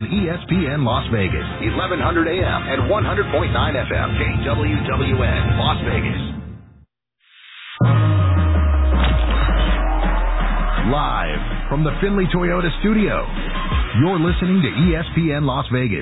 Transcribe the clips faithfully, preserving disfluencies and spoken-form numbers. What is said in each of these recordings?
E S P N Las Vegas, eleven hundred A M and one hundred point nine F M, K W W N, Las Vegas. Live from the Findlay Toyota studio, you're listening to E S P N Las Vegas.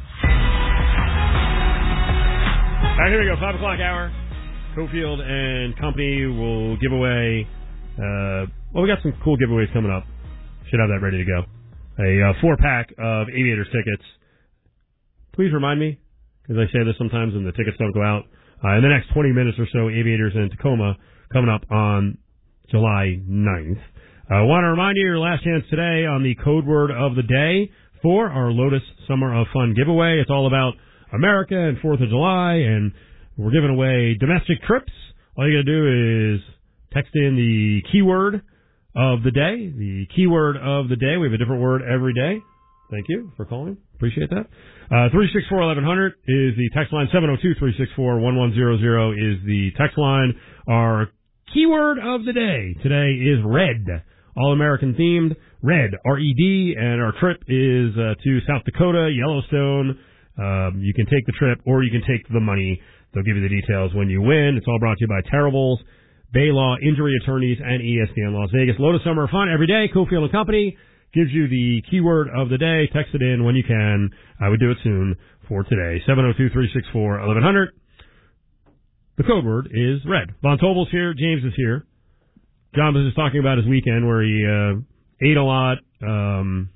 All right, here we go, five o'clock hour. Cofield and Company will give away, uh, well, we got some cool giveaways coming up. Should have that ready to go. A uh, four-pack of Aviators tickets. Please remind me, because I say this sometimes and the tickets don't go out. Uh, in the next twenty minutes or so, Aviators in Tacoma coming up on July ninth. I uh, want to remind you, your last chance today on the code word of the day for our Lotus Summer of Fun giveaway. It's all about America and fourth of July, and we're giving away domestic trips. All you got to do is text in the keyword of the day. The keyword of the day. We have a different word every day. Thank you for calling. Appreciate that. Uh, three six four, eleven hundred is the text line. seven oh two, three six four, one one zero zero is the text line. Our keyword of the day today is red. All-American themed. Red. R E D. And our trip is uh, to South Dakota, Yellowstone. Um, you can take the trip or you can take the money. They'll give you the details when you win. It's all brought to you by Terribles, Bay Law, Injury Attorneys, and E S P N Las Vegas. Lotus Summer Fun every day. Cofield and Company gives you the keyword of the day. Text it in when you can. I would do it soon for today. seven oh two, three six four, eleven hundred. The code word is red. Von Tobel's here. James is here. John was just talking about his weekend where he uh, ate a lot, um,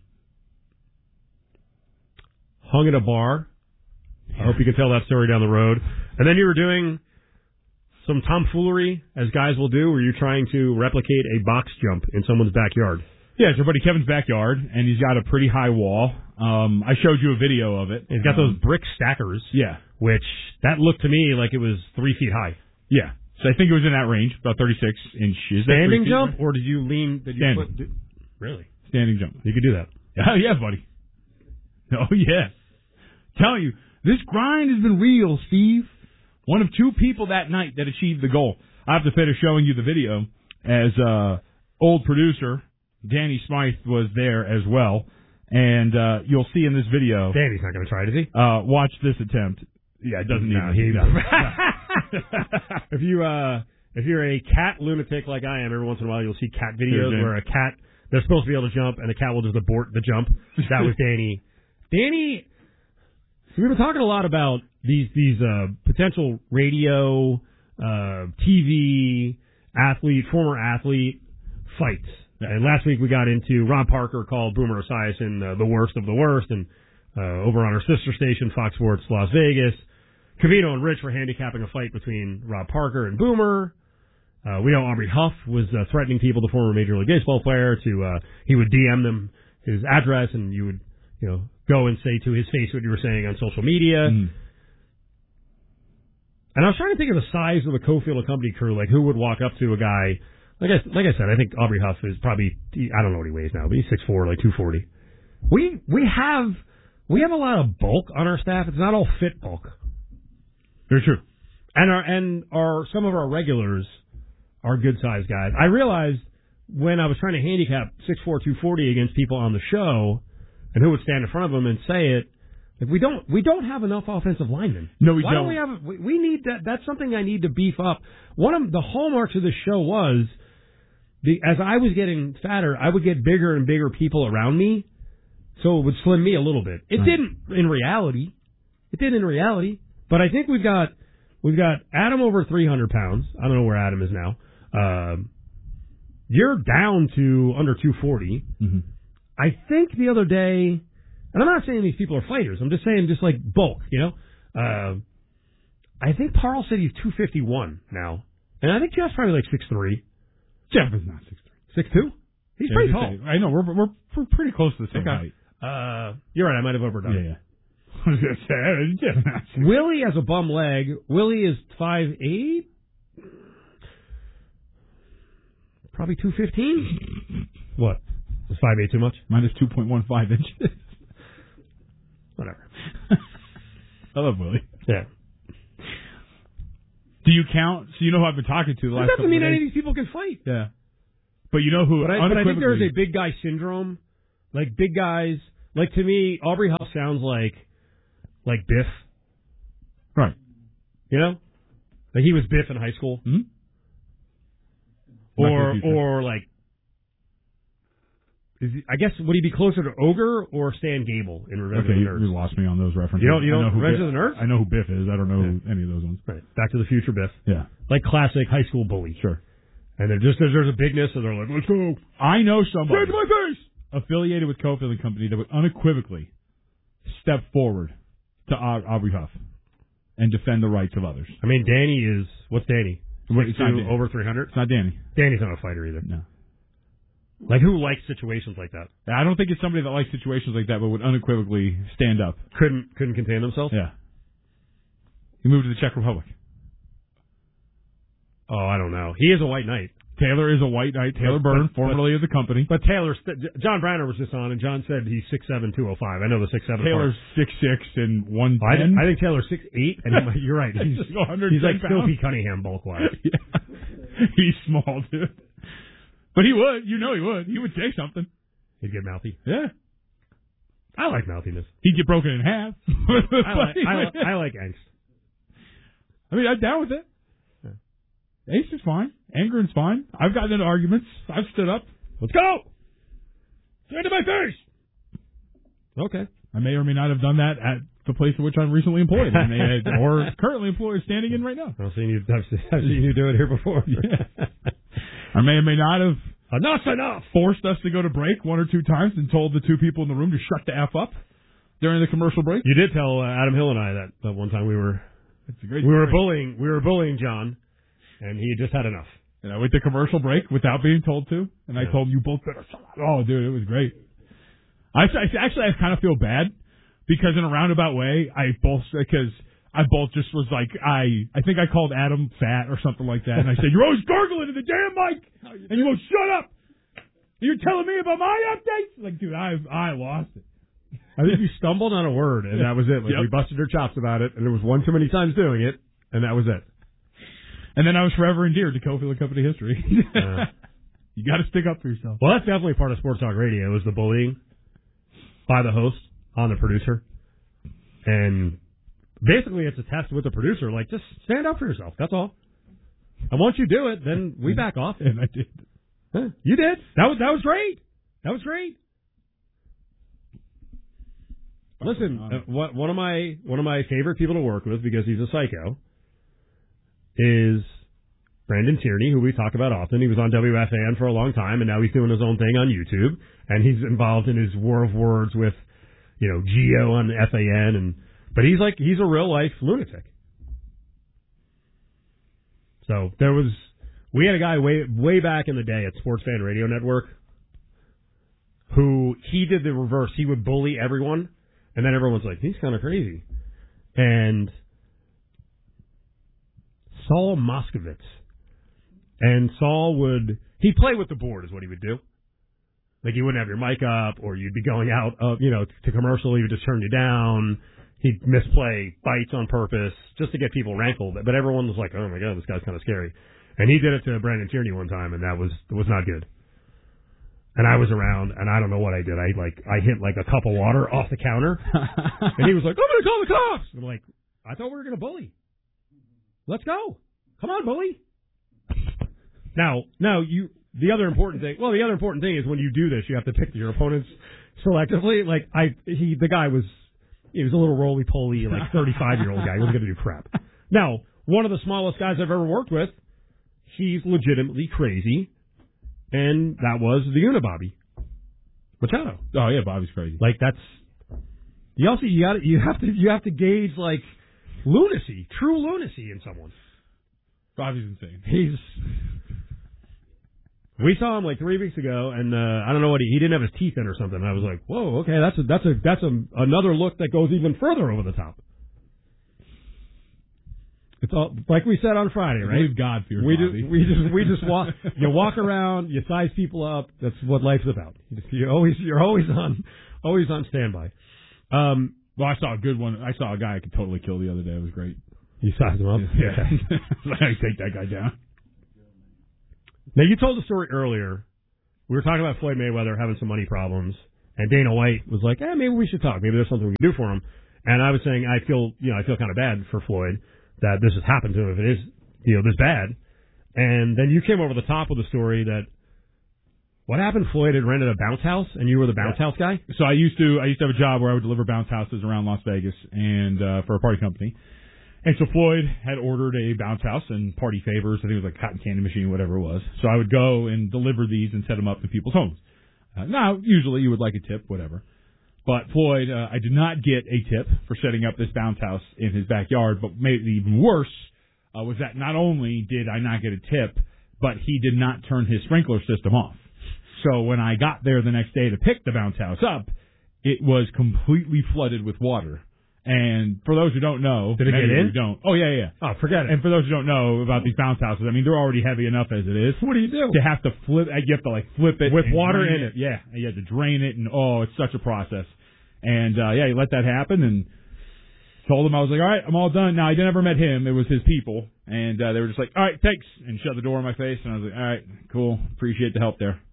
hung at a bar. I hope you can tell that story down the road. And then you were doing some tomfoolery, as guys will do, where you're trying to replicate a box jump in someone's backyard. Yeah, it's our buddy Kevin's backyard, and he's got a pretty high wall. Um, I showed you a video of it. He's got um, those brick stackers. Yeah. Which, that looked to me like it was three feet high. Yeah. So I think it was in that range, about thirty-six inches. Standing jump, or did you lean? Did you Standing. Put, did, really? Standing jump. You could do that. Oh, yeah, buddy. Oh, yeah. Telling you, this grind has been real, Steve. One of two people that night that achieved the goal. I have to finish showing you the video as uh, old producer Danny Smythe was there as well. And uh, you'll see in this video. Danny's not going to try it, is he? Uh, watch this attempt. Yeah, it doesn't no, need he no. If you uh, if you're a cat lunatic like I am, every once in a while you'll see cat videos where a cat, they're supposed to be able to jump, and the cat will just abort the jump. That was Danny. Danny, so we've been talking a lot about these these uh, potential radio, uh, T V, athlete, former athlete fights. And last week we got into Rob Parker called Boomer Esiason uh, the worst of the worst, and uh, over on our sister station, Fox Sports Las Vegas, Covino and Rich were handicapping a fight between Rob Parker and Boomer. Uh, we know Aubrey Huff was uh, threatening people, the former Major League Baseball player, to uh, he would D M them his address, and you would you know go and say to his face what you were saying on social media. Mm. And I was trying to think of the size of the Cofield and Company crew, like who would walk up to a guy. Like I, like I said, I think Aubrey Huff is probably, I don't know what he weighs now, but he's six foot four, like two forty. We we have we have a lot of bulk on our staff. It's not all fit bulk. Very true. And our and our some of our regulars are good sized guys. I realized when I was trying to handicap six foot four, two forty against people on the show, and who would stand in front of them and say it, like we don't we don't have enough offensive linemen. No, we Why don't. don't we have? We, we need that. That's something I need to beef up. One of the hallmarks of this show was. The, as I was getting fatter, I would get bigger and bigger people around me, so it would slim me a little bit. It right. didn't in reality. It did in reality. But I think we've got we've got Adam over three hundred pounds. I don't know where Adam is now. Uh, you're down to under two forty. Mm-hmm. I think the other day, and I'm not saying these people are fighters. I'm just saying just like bulk, you know. Uh, I think Parle said he's two fifty-one now, and I think Jeff's probably like six three. Jeff is not six three. six two? He's yeah, pretty tall. I know. We're, we're we're pretty close to the same okay. height. Uh, you're right. I might have overdone yeah, it. Yeah, I was going to say, Jeff not six. Willie has a bum leg. Willie is five eight. Probably two fifteen. What? Is five eight too much? Mine is two point one five inches. Whatever. I love Willie. Yeah. Do you count? So you know who I've been talking to the last couple couple of days? That doesn't mean any of these people can fight. Yeah. But you know who? But I, but I think there's a big guy syndrome. Like big guys, like to me, Aubrey Huff sounds like like Biff. Right. You know, like he was Biff in high school, mm-hmm. or or like. Is he, I guess would he be closer to Ogre or Stan Gable in Revenge okay, of the Nerds? You lost me on those references. You don't, you don't I know Revenge Biff, of the Nerds? I know who Biff is. I don't know yeah. who any of those ones. Right. Back to the Future Biff. Yeah. Like classic high school bully. Sure. And they're just there's, there's a bigness, and they're like, let's go. I know somebody to my face. affiliated with Cofield and Company that would unequivocally step forward to Aubrey Huff and defend the rights of others. I mean, Danny is what's Danny? It's not Danny. Over three hundred. It's not Danny. Danny's not a fighter either. No. Like, who likes situations like that? I don't think it's somebody that likes situations like that, but would unequivocally stand up. Couldn't couldn't contain themselves? Yeah. He moved to the Czech Republic. Oh, I don't know. He is a white knight. Taylor is a white knight. Taylor but, Byrne, but, formerly but, of the company. But Taylor, John Browner was just on, and John said he's six seven, two oh five. I know the six seven. Taylor's six six and one ten. I think, I think Taylor's six eight, and he, you're right. He's, he's like Sophie Cunningham bulk-wise. Yeah. He's small, dude. But he would. You know he would. He would say something. He'd get mouthy. Yeah. I like mouthiness. He'd get broken in half. I, like, I, like, I like angst. I mean, I'm down with it. Yeah. Angst is fine. Angerin's fine. I've gotten into arguments. I've stood up. Let's go! Straight to my face! Okay. I may or may not have done that at the place in which I'm recently employed, I may have, or currently employed, standing in right now. I've seen you, I've seen, I've seen you do it here before. Yeah. I may or may not have Enough's enough! Forced us to go to break one or two times and told the two people in the room to shut the F up during the commercial break. You did tell uh, Adam Hill and I that, that one time we were It's a great we story. were bullying we were bullying John, and he just had enough. And I went to commercial break without being told to, and I yeah. told him, you both better shut up. Oh, dude, it was great. I, I actually I kind of feel bad because in a roundabout way, I both because I both just was like I I think I called Adam fat or something like that, and I said, you're always gargling in the damn mic, and you won't shut up. You're telling me about my updates? Like, dude, I I lost it. I think you stumbled on a word, and that was it. Like, yep. we busted our chops about it, and there was one too many times doing it, and that was it. And then I was forever endeared to Cofield and Company history. uh, you got to stick up for yourself. Well, that's definitely part of Sports Talk Radio, is the bullying by the host on the producer. And basically it's a test with the producer, like, just stand up for yourself. That's all. And once you do it, then we back off. And I did. Huh, you did. That was that was great. That was great. Listen, uh, what, one of my one of my favorite people to work with, because he's a psycho, is Brandon Tierney, who we talk about often. He was on W F A N for a long time, and now he's doing his own thing on YouTube, and he's involved in his war of words with, you know, Geo on F A N, and but he's like he's a real life lunatic. So there was. We had a guy way way back in the day at Sports Fan Radio Network who he did the reverse. He would bully everyone, and then everyone's like, he's kind of crazy. And Saul Moskowitz. And Saul would, he'd play with the board is what he would do. Like, you wouldn't have your mic up, or you'd be going out, of, you know, to commercial, he would just turn you down. He'd misplay bites on purpose just to get people rankled. But everyone was like, oh my God, this guy's kind of scary. And he did it to Brandon Tierney one time, and that was was not good. And I was around, and I don't know what I did. I like I hit like a cup of water off the counter, and he was like, "I'm going to call the cops." And I'm like, "I thought we were going to bully. Let's go. Come on, bully." Now, now you. The other important thing. Well, the other important thing is when you do this, you have to pick your opponents selectively. Like I, he, the guy was, he was a little roly poly, like thirty-five year old guy. He wasn't going to do crap. Now, one of the smallest guys I've ever worked with. He's legitimately crazy, and that was the Unibobby Machado. Oh yeah, Bobby's crazy. Like that's you also you got you have to you have to gauge like lunacy, true lunacy in someone. Bobby's insane. He's. We saw him like three weeks ago, and uh, I don't know what he he didn't have his teeth in or something. And I was like, whoa, okay, that's a that's a that's a another look that goes even further over the top. It's all like we said on Friday, right? Believe God for your we Bobby. just we just we just walk. You walk around, you size people up. That's what life's about. You're always you're always on always on standby. Um, well, I saw a good one. I saw a guy I could totally kill the other day. It was great. You sized him up. Yeah, I take that guy down. Now you told the story earlier. We were talking about Floyd Mayweather having some money problems, And Dana White was like, eh, maybe we should talk. Maybe there's something we can do for him. And I was saying, I feel, you know, I feel kind of bad for Floyd that this has happened to him if it is, you know, this bad. And then you came over the top with a story that, what happened? Floyd had rented a bounce house, and you were the bounce yeah. house guy? So I used to I used to have a job where I would deliver bounce houses around Las Vegas and uh, for a party company. And so Floyd had ordered a bounce house and party favors. I think it was like a cotton candy machine, whatever it was. So I would go and deliver these and set them up in people's homes. Uh, now, usually you would like a tip, whatever. But Floyd, uh, I did not get a tip for setting up this bounce house in his backyard. But made it even worse uh, was that not only did I not get a tip, but he did not turn his sprinkler system off. So when I got there the next day to pick the bounce house up, it was completely flooded with water. And for those who don't know, did it get in? Don't. Oh yeah, yeah. Oh, forget it. And for those who don't know about these bounce houses, I mean they're already heavy enough as it is. What do you do? To have to flip, you have to like flip it with and water in it. it. Yeah, and you have to drain it, and oh, it's such a process. And uh, yeah, he let that happen, and told him I was like, all right, I'm all done. Now I never met him; it was his people, and uh, they were just like, all right, thanks, and shut the door in my face. And I was like, all right, cool, appreciate the help there.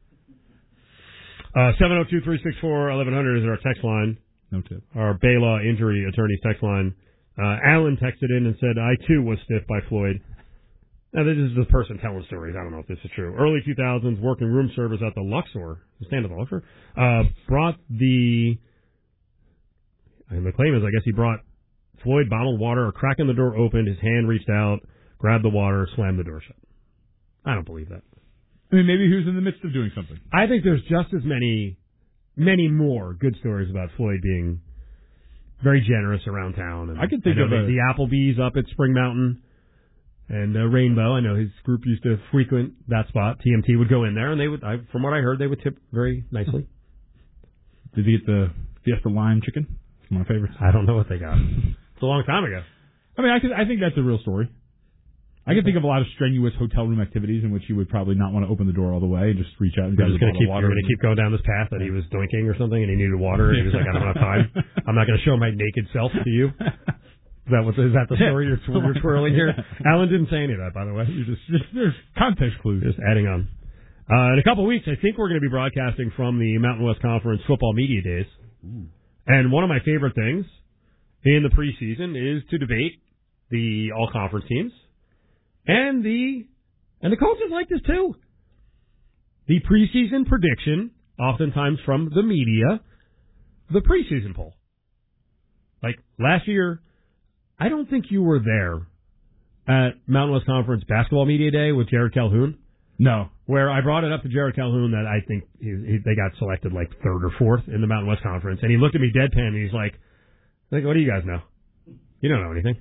Uh, seven oh two, three six four, eleven hundred is our text line. No tip. Our Baylaw injury attorney's text line. Uh, Alan texted in and said, I too was stiffed by Floyd. Now, this is the person telling stories. I don't know if this is true. Early two thousands, working room service at the Luxor, the stand at the Luxor, uh, brought the, and the claim is, I guess he brought Floyd bottled water, cracking the door open, his hand reached out, grabbed the water, slammed the door shut. I don't believe that. I mean, maybe he was in the midst of doing something. I think there's just as many, many more good stories about Floyd being very generous around town. And I can think I of the, a, the Applebee's up at Spring Mountain and uh, Rainbow. I know his group used to frequent that spot. T M T would go in there, and they would, I, from what I heard, they would tip very nicely. Did he get the Fiesta Lime chicken? It's my favorite. I don't know what they got. It's a long time ago. I mean, I could, I think that's a real story. I can think of a lot of strenuous hotel room activities in which you would probably not want to open the door all the way and just reach out and grab a bottle keep, of water. You're going to keep going down this path that he was doinking or something and he needed water and he was like, I don't have time. I'm not going to show my naked self to you. Is that, what, is that the story you're, you're twirling here? Alan didn't say any of that, by the way. You're just, just there's context clues. Just adding on. Uh, in a couple of weeks, I think we're going to be broadcasting from the Mountain West Conference Football Media Days. Ooh. And one of my favorite things in the preseason is to debate the all-conference teams. And the and the coaches like this too. The preseason prediction, oftentimes from the media, the preseason poll. Like last year, I don't think you were there at Mountain West Conference Basketball Media Day with Jared Calhoun. No. Where I brought it up to Jared Calhoun that I think he, he, they got selected like third or fourth in the Mountain West Conference. And he looked at me deadpan and he's like, like, what do you guys know? You don't know anything.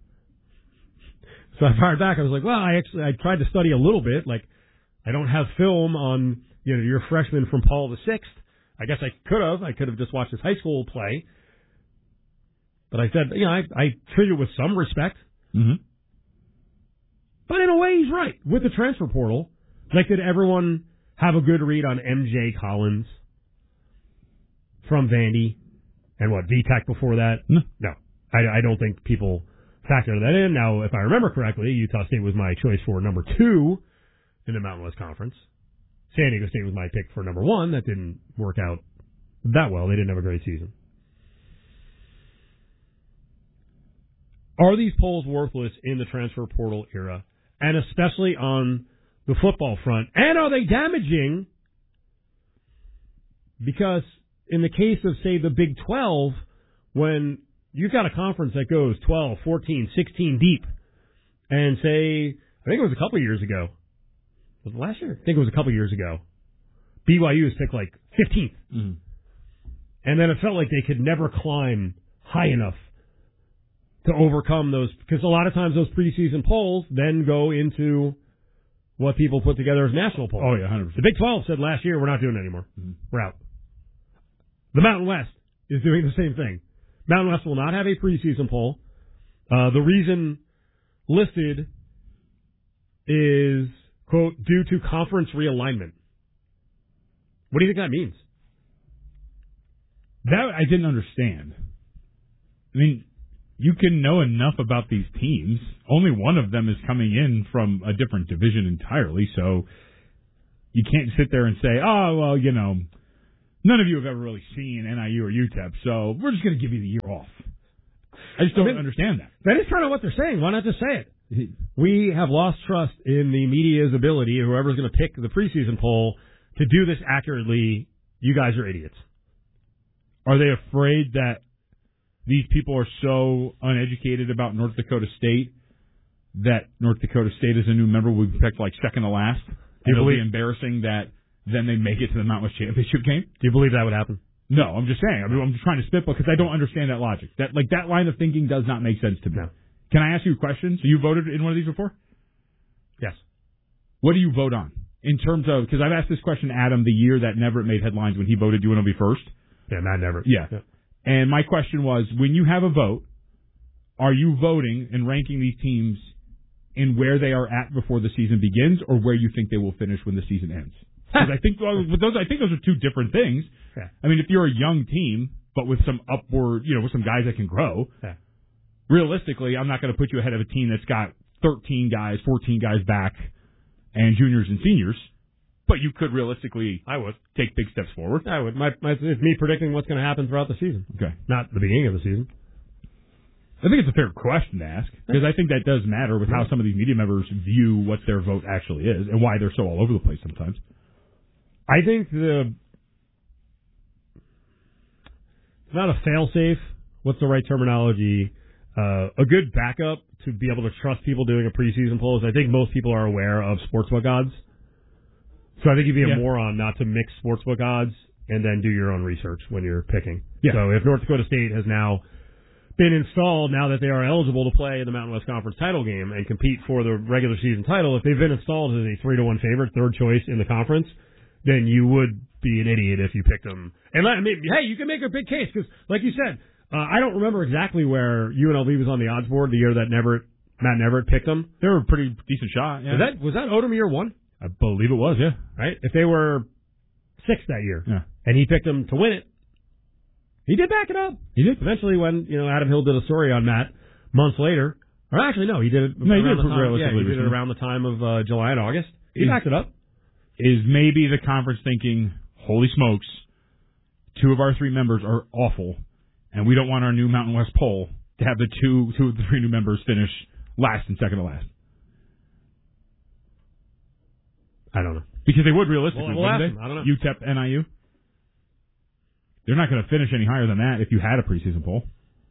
So I fired back. I was like, well, I actually I tried to study a little bit. Like, I don't have film on, you know, your freshman from Paul the Sixth. I guess I could have. I could have just watched his high school play. But I said, you know, I, I treat it with some respect. Mm-hmm. But in a way, he's right. With the transfer portal, like, did everyone have a good read on M J Collins from Vandy? And what, V TEC before that? No. No. I, I don't think people factor that in. Now, if I remember correctly, Utah State was my choice for number two in the Mountain West Conference. San Diego State was my pick for number one. That didn't work out that well. They didn't have a great season. Are these polls worthless in the transfer portal era, and especially on the football front? And are they damaging? Because in the case of, say, the Big twelve, when you've got a conference that goes twelve, fourteen, sixteen deep, and say, I think it was a couple years ago. Was it last year? I think it was a couple years ago. B Y U was picked like fifteenth. Mm. And then it felt like they could never climb high enough to overcome those, because a lot of times those preseason polls then go into what people put together as national polls. Oh, yeah, one hundred percent. The Big twelve said last year, we're not doing it anymore. Mm-hmm. We're out. The Mountain West is doing the same thing. Mountain West will not have a preseason poll. Uh, the reason listed is, quote, due to conference realignment. What do you think that means? That I didn't understand. I mean, you can know enough about these teams. Only one of them is coming in from a different division entirely, so you can't sit there and say, oh, well, you know, None of you have ever really seen N I U or U T E P, so we're just going to give you the year off. I just don't I mean, understand that. That is kind of what they're saying. Why not just say it? We have lost trust in the media's ability, whoever's going to pick the preseason poll, to do this accurately. You guys are idiots. Are they afraid that these people are so uneducated about North Dakota State that North Dakota State as a new member will be picked like second to last? Do you It'll believe be embarrassing that then they make it to the Mountain West Championship game? Do you believe that would happen? No, I'm just saying. I mean, I'm just trying to spitball because I don't understand that logic. That like that line of thinking does not make sense to me. No. Can I ask you a question? So you voted in one of these before? Yes. What do you vote on in terms of? Because I've asked this question to Adam the year that Neverett made headlines when he voted U N L V first. Yeah, Matt Neverett. Yeah. yeah. And my question was, when you have a vote, are you voting and ranking these teams in where they are at before the season begins, or where you think they will finish when the season ends? Because I think well, those I think those are two different things. Yeah. I mean, if you're a young team, but with some upward, you know, with some guys that can grow, yeah. realistically, I'm not going to put you ahead of a team that's got thirteen guys, fourteen guys back, and juniors and seniors. But you could realistically, I would take big steps forward. I would. My, my, it's me predicting what's going to happen throughout the season. Okay, not the beginning of the season. I think it's a fair question to ask because I think that does matter with how some of these media members view what their vote actually is and why they're so all over the place sometimes. I think the it's not a fail-safe. What's the right terminology? Uh, a good backup to be able to trust people doing a preseason poll is I think most people are aware of sportsbook odds. So I think you'd be a yeah. moron not to mix sportsbook odds and then do your own research when you're picking. Yeah. So if North Dakota State has now been installed, now that they are eligible to play in the Mountain West Conference title game and compete for the regular season title, if they've been installed as a three to one favorite, third choice in the conference, then you would be an idiot if you picked them. And I mean, hey, you can make a big case because, like you said, uh, I don't remember exactly where U N L V was on the odds board the year that Neverett, Matt Neverett picked them. They were a pretty decent shot. Yeah. Was that was that Odom year one? I believe it was. Yeah. Right. If they were sixth that year, yeah. and he picked them to win it, he did back it up. He did. Eventually, when you know Adam Hill did a story on Matt months later, or actually no, he did it. No, he did the time, relatively yeah, he did it recently. around the time of uh, July and August. He is, backed it up. Is maybe the conference thinking, holy smokes, two of our three members are awful, and we don't want our new Mountain West poll to have the two two of the three new members finish last and second to last. I don't know. Because they would realistically, We'll, we'll wouldn't ask they? them. I don't know. U T E P, N I U. They're not going to finish any higher than that if you had a preseason poll.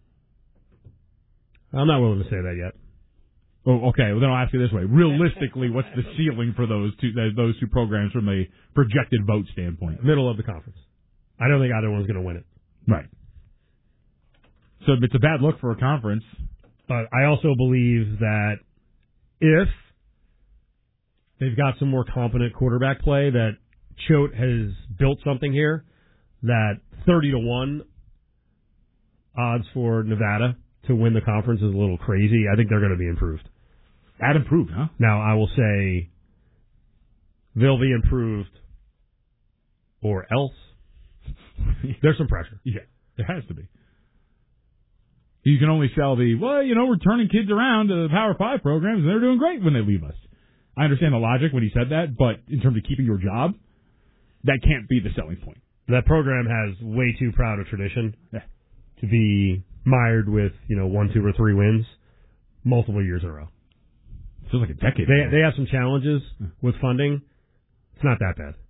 I'm not willing to say that yet. Oh, okay. Well, then I'll ask you this way: realistically, what's the ceiling for those two those two programs from a projected vote standpoint? Middle of the conference. I don't think either one's going to win it. Right. So it's a bad look for a conference. But I also believe that if they've got some more competent quarterback play, that Choate has built something here, that thirty to one odds for Nevada to win the conference is a little crazy. I think they're going to be improved. That improved, huh? Now, I will say they'll be improved or else. There's some pressure. Yeah, there has to be. You can only sell the, well, you know, we're turning kids around to the Power Five programs, and they're doing great when they leave us. I understand the logic when he said that, but in terms of keeping your job, that can't be the selling point. That program has way too proud a tradition yeah. to be mired with, you know, one, two, or three wins multiple years in a row. Feels like a decade. They they have some challenges with funding. It's not that bad.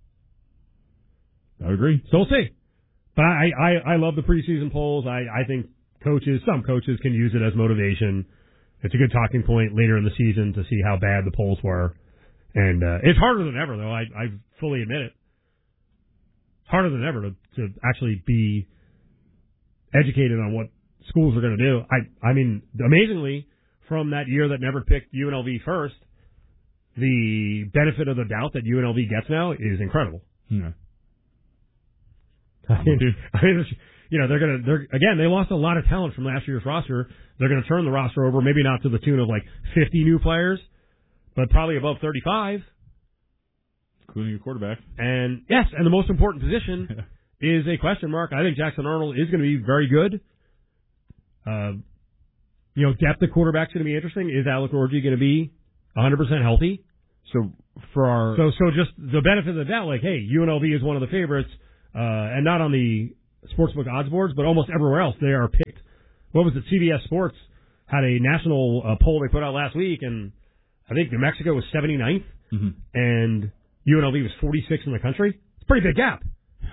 I agree. So we'll see. But I, I, I love the preseason polls. I, I think coaches, some coaches can use it as motivation. It's a good talking point later in the season to see how bad the polls were. And uh, it's harder than ever, though. I, I fully admit it. It's harder than ever to, to actually be educated on what schools are going to do. I, I mean, amazingly, from that year that never picked U N L V first, the benefit of the doubt that U N L V gets now is incredible. Yeah. I mean, I mean, you know, they're going to, they're, again, they lost a lot of talent from last year's roster. They're going to turn the roster over, maybe not to the tune of like fifty new players, but probably above thirty-five. Including a quarterback. And yes, and the most important position is a question mark. I think Jackson Arnold is going to be very good. Uh, you know, depth of quarterback's going to be interesting. Is Alec Orji going to be one hundred percent healthy? So for our so so just the benefit of the doubt, like, hey, U N L V is one of the favorites. uh, and not on the sportsbook odds boards, but almost everywhere else, they are picked. What was it? C B S Sports had a national uh, poll they put out last week, and I think New Mexico was seventy-ninth, mm-hmm. and U N L V was forty-sixth in the country. It's a pretty big gap.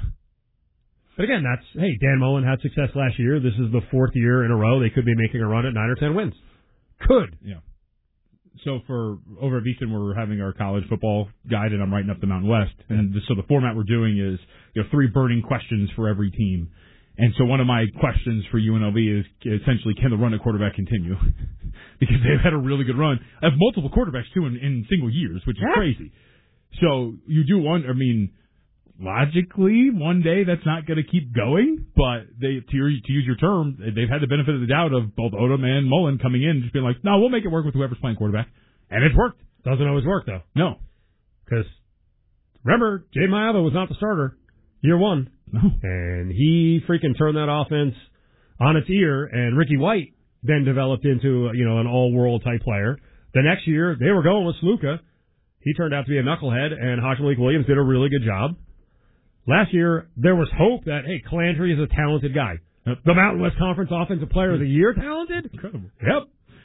But again, that's, hey, Dan Mullen had success last year. This is the fourth year in a row they could be making a run at nine or ten wins. Could. Yeah. So for over at VSiN, we're having our college football guide, and I'm writing up the Mountain West. And so the format we're doing is, you know, three burning questions for every team. And so one of my questions for U N L V is essentially, can the run at quarterback continue? Because they've had a really good run. I have multiple quarterbacks, too, in, in single years, which is yeah. crazy. So you do wonder, I mean, logically, one day that's not going to keep going, but they, to, your, to use your term, they've had the benefit of the doubt of both Odom and Mullen coming in and just being like, no, we'll make it work with whoever's playing quarterback. And it's worked. Doesn't always work, though. No. Because, remember, Jay Maiava was not the starter year one. No. And he freaking turned that offense on its ear, and Ricky White then developed into, you know, an all-world type player. The next year, they were going with Sluka. He turned out to be a knucklehead, and Hodge Malik Williams did a really good job. Last year, there was hope that, hey, Calandry is a talented guy. The Mountain West Conference Offensive Player of the Year talented? Incredible. Yep.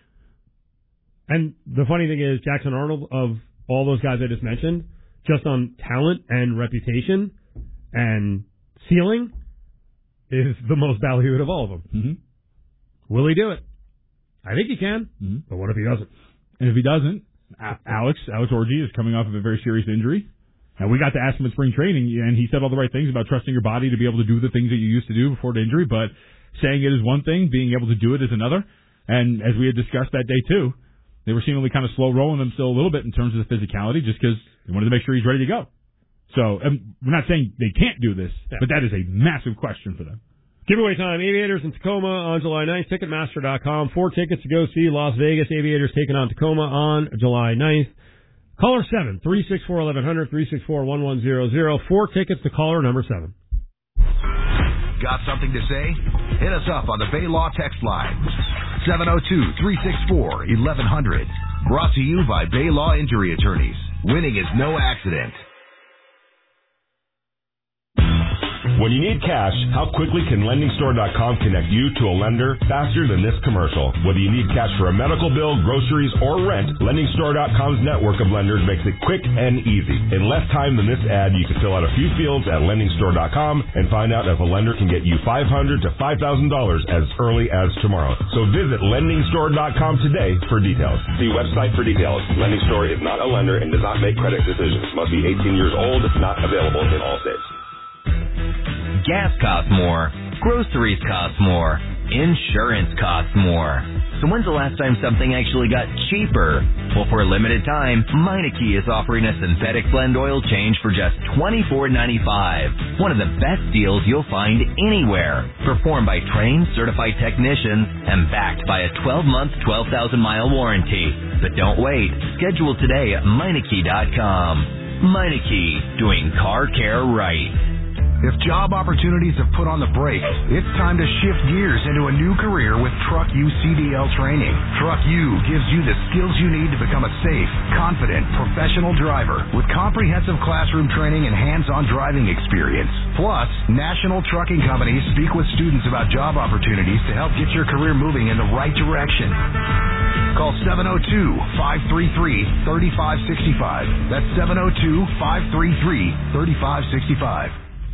And the funny thing is, Jackson Arnold, of all those guys I just mentioned, just on talent and reputation and ceiling, is the most valued of all of them. Mm-hmm. Will he do it? I think he can, mm-hmm. but what if he doesn't? And if he doesn't, Alex, Alex Orji is coming off of a very serious injury. And we got to ask him at spring training, and he said all the right things about trusting your body to be able to do the things that you used to do before the injury, but saying it is one thing, being able to do it is another. And as we had discussed that day, too, they were seemingly kind of slow rolling him still a little bit in terms of the physicality, just because they wanted to make sure he's ready to go. So um, we're not saying they can't do this, yeah. but that is a massive question for them. Giveaway time, Aviators in Tacoma on July ninth, Ticketmaster dot com. Four tickets to go see Las Vegas Aviators taking on Tacoma on July ninth. Caller seven, three six four, eleven hundred, three six four, one one zero zero. Four tickets to caller number seven. Got something to say? Hit us up on the Bay Law text line. seven oh two, three six four, eleven hundred. Brought to you by Bay Law Injury Attorneys. Winning is no accident. When you need cash, how quickly can lending store dot com connect you to a lender faster than this commercial? Whether you need cash for a medical bill, groceries, or rent, lending store dot com's network of lenders makes it quick and easy. In less time than this ad, you can fill out a few fields at lending store dot com and find out if a lender can get you five hundred dollars to five thousand dollars as early as tomorrow. So visit lending store dot com today for details. See website for details. Lending Store is not a lender and does not make credit decisions. Must be eighteen years old. Not available in all states. Gas costs more. Groceries cost more. Insurance costs more. So when's the last time something actually got cheaper? Well, for a limited time, Meineke is offering a synthetic blend oil change for just twenty-four ninety-five. One of the best deals you'll find anywhere. Performed by trained, certified technicians and backed by a twelve-month, twelve thousand mile warranty. But don't wait. Schedule today at Meineke dot com. Meineke, doing car care right. If job opportunities have put on the brakes, it's time to shift gears into a new career with Truck U C D L training. Truck U gives you the skills you need to become a safe, confident, professional driver with comprehensive classroom training and hands-on driving experience. Plus, national trucking companies speak with students about job opportunities to help get your career moving in the right direction. Call seven oh two, five three three, three five six five. That's seven oh two, five three three, three five six five.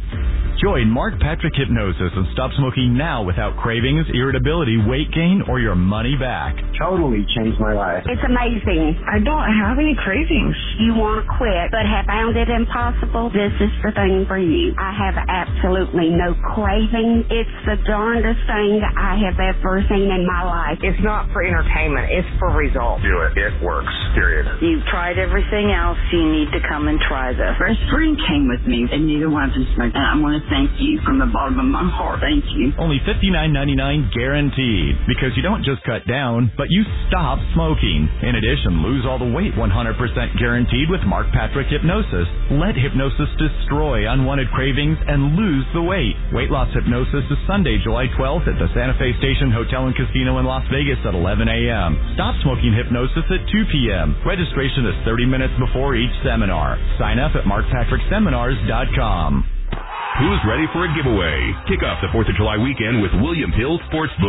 Join Mark Patrick Hypnosis and stop smoking now without cravings, irritability, weight gain, or your money back. Totally changed my life. It's amazing. I don't have any cravings. You want to quit, but have found it impossible? This is the thing for you. I have absolutely no craving. It's the darndest thing I have ever seen in my life. It's not for entertainment. It's for results. Do it. It works. Period. You've tried everything else. You need to come and try this. First friend came with me, and neither one of them smoked. And I want to thank you from the bottom of my heart. Thank you. Only fifty-nine ninety-nine guaranteed. Because you don't just cut down, but you stop smoking. In addition, lose all the weight one hundred percent guaranteed with Mark Patrick Hypnosis. Let hypnosis destroy unwanted cravings and lose the weight. Weight Loss Hypnosis is Sunday, July twelfth at the Santa Fe Station Hotel and Casino in Las Vegas at eleven a.m. Stop smoking hypnosis at two p.m. Registration is thirty minutes before each seminar. Sign up at mark patrick seminars dot com. Who's ready for a giveaway? Kick off the fourth of July weekend with William Hill Sportsbook.